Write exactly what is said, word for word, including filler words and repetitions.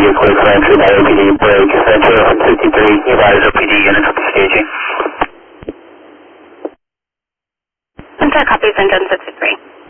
give you a quick Venture by O P D break. Venture one sixty-three, advise O P D units will be staging. Venture copy, Venture one sixty-three.